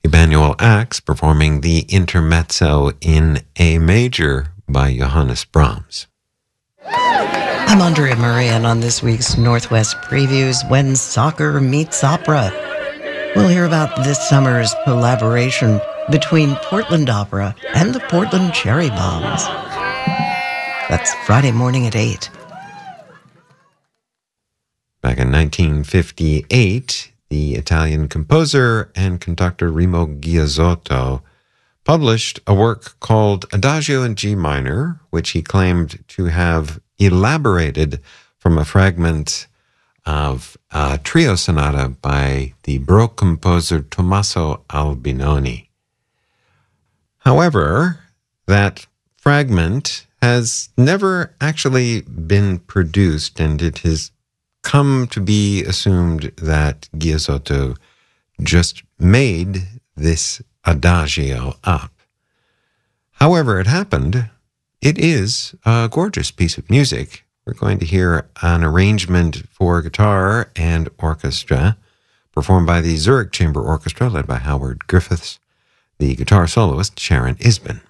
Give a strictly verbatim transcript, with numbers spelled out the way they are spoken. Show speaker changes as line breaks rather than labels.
Emanuel Ax performing the Intermezzo in A major by Johannes Brahms.
I'm Andrea Murray, and on this week's Northwest Previews, When Soccer Meets Opera, we'll hear about this summer's collaboration between Portland Opera and the Portland Cherry Bombs. That's Friday morning at eight.
Back in nineteen fifty-eight, the Italian composer and conductor Remo Ghiazzotto published a work called Adagio in G minor, which he claimed to have elaborated from a fragment of a trio sonata by the Baroque composer Tommaso Albinoni. However, that fragment has never actually been produced, and it has come to be assumed that Ghiazzotto just made this adagio up. However it happened, it is a gorgeous piece of music. We're going to hear an arrangement for guitar and orchestra performed by the Zurich Chamber Orchestra led by Howard Griffiths, the guitar soloist Sharon Isbin.